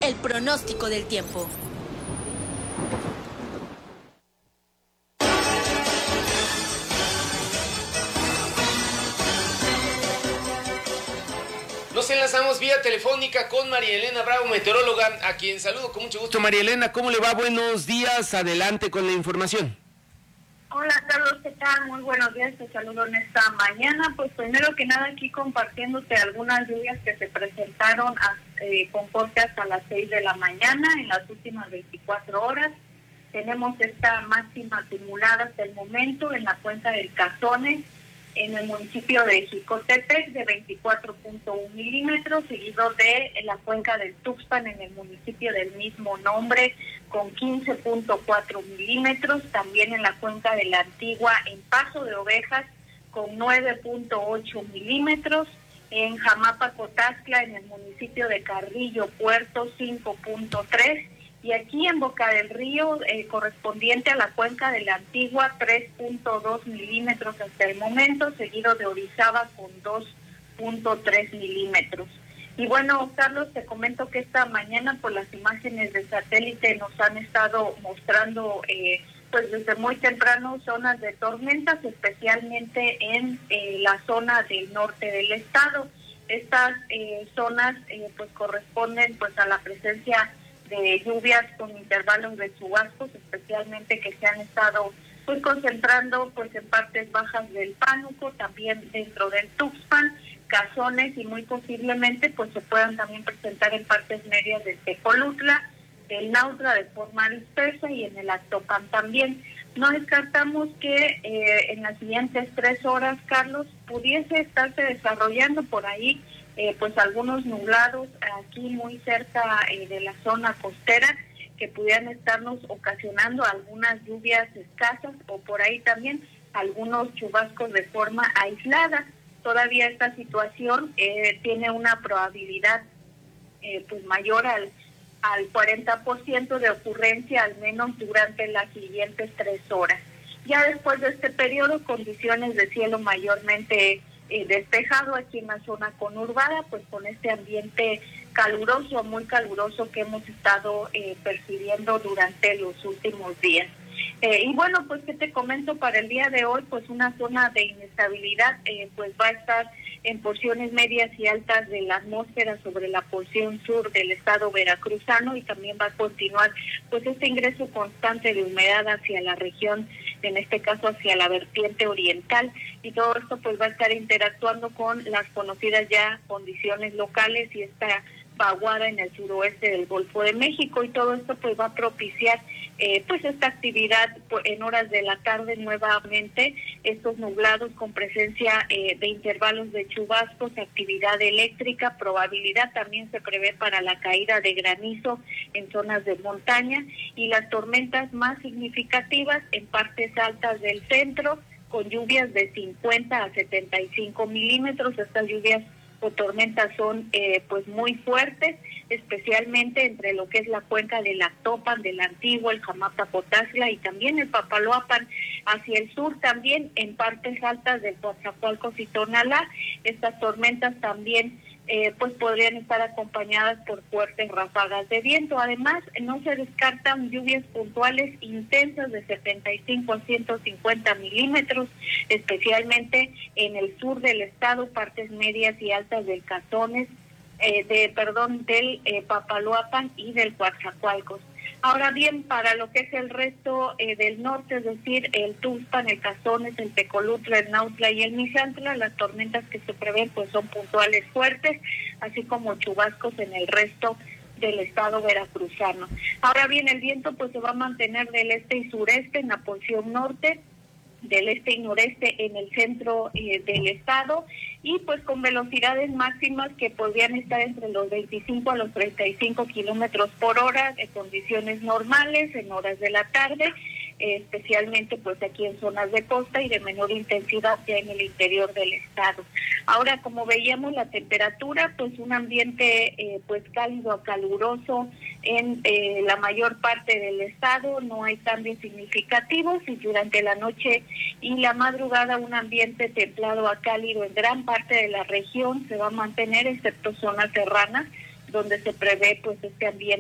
el pronóstico del tiempo. Nos enlazamos vía telefónica con María Elena Bravo, meteoróloga, a quien saludo con mucho gusto. María Elena, ¿cómo le va? Buenos días, adelante con la información. Hola Carlos, ¿qué tal? Muy buenos días, te saludo en esta mañana. Pues primero que nada aquí compartiéndote algunas lluvias que se presentaron con corte hasta las 6 de la mañana en las últimas 24 horas. Tenemos esta máxima acumulada hasta el momento en la cuenca del Cazones, en el municipio de Jicotepec, de 24.1 milímetros, seguido de la cuenca del Tuxpan en el municipio del mismo nombre, con 15.4 milímetros, también en la cuenca de la Antigua, en Paso de Ovejas, con 9.8 milímetros, en Jamapa Cotaxtla, en el municipio de Carrillo Puerto, 5.3, y aquí en Boca del Río, correspondiente a la cuenca de la Antigua, 3.2 milímetros hasta el momento, seguido de Orizaba con 2.3 milímetros. Y bueno, Carlos, te comento que esta mañana por las imágenes de satélite nos han estado mostrando pues desde muy temprano zonas de tormentas, especialmente en la zona del norte del estado. Estas zonas pues corresponden pues a la presencia de lluvias con intervalos de chubascos, especialmente que se han estado pues concentrando pues en partes bajas del Pánuco, también dentro del Tuxpan, Cazones, y muy posiblemente pues se puedan también presentar en partes medias del Tecolutla, del Nautla de forma dispersa y en el Actopan también. No descartamos que en las siguientes 3 horas, Carlos, pudiese estarse desarrollando por ahí pues algunos nublados aquí muy cerca de la zona costera que pudieran estarnos ocasionando algunas lluvias escasas o por ahí también algunos chubascos de forma aislada. Todavía esta situación tiene una probabilidad pues mayor al 40% de ocurrencia, al menos durante las siguientes 3 horas. Ya después de este periodo, condiciones de cielo mayormente despejado aquí en la zona conurbada, pues con este ambiente caluroso, muy caluroso que hemos estado percibiendo durante los últimos días. Y bueno, pues que te comento para el día de hoy, pues una zona de inestabilidad pues va a estar en porciones medias y altas de la atmósfera sobre la porción sur del estado veracruzano, y también va a continuar pues este ingreso constante de humedad hacia la región, en este caso hacia la vertiente oriental, y todo esto pues va a estar interactuando con las conocidas ya condiciones locales y esta vaguada en el suroeste del Golfo de México, y todo esto pues va a propiciar pues esta actividad en horas de la tarde nuevamente, estos nublados con presencia de intervalos de chubascos, actividad eléctrica, probabilidad también se prevé para la caída de granizo en zonas de montaña, y las tormentas más significativas en partes altas del centro, con lluvias de 50 a 75 milímetros. Estas lluvias o tormentas son pues muy fuertes, especialmente entre lo que es la cuenca del Actopan, del Antiguo, el Jamapa Cotaxtla y también el Papaloapan hacia el sur, también en partes altas del Coatzacoalcos y Tonalá. Estas tormentas también pues podrían estar acompañadas por fuertes ráfagas de viento. Además, no se descartan lluvias puntuales intensas de 75 a 150 milímetros, especialmente en el sur del estado, partes medias y altas del Cazones, del Papaloapan y del Coatzacoalcos. Ahora bien, para lo que es el resto del norte, es decir, el Tuxpan, el Cazones, el Tecolutla, el Nautla y el Misantla, las tormentas que se prevén pues son puntuales fuertes, así como chubascos en el resto del estado veracruzano. Ahora bien, el viento pues se va a mantener del este y sureste en la porción norte, del este y noreste en el centro del estado, y pues con velocidades máximas que podrían estar entre los 25 a los 35 kilómetros por hora, en condiciones normales, en horas de la tarde, especialmente pues aquí en zonas de costa, y de menor intensidad ya en el interior del estado. Ahora, como veíamos, la temperatura, pues un ambiente pues cálido a caluroso en la mayor parte del estado, no hay cambios significativos, y durante la noche y la madrugada un ambiente templado a cálido en gran parte de la región se va a mantener, excepto zonas serranas, donde se prevé pues este ambiente